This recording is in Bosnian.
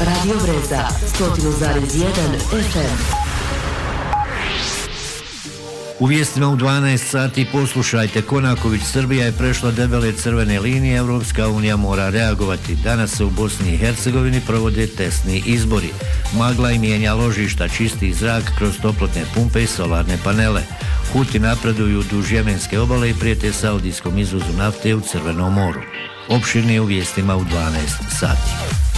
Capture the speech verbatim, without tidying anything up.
Radio Breza, sto zarez jedan F M. U vijestima u dvanaest sati poslušajte. Konaković, Srbija je prešla debele crvene linije, Evropska unija mora reagovati. Danas se u Bosni i Hercegovini provode testni izbori. Magla i mijenja ložišta, čisti zrak kroz toplotne pumpe i solarne panele. Huti napreduju duž jemenske obale i prijete saudijskom izvozu nafte u Crvenom moru. Opširnije u vijestima u dvanaest sati.